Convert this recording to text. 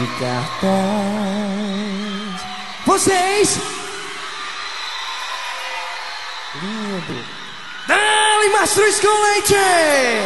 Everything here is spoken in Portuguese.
de cartaz. Vocês! Lindo! Dale, Mastruz com leite!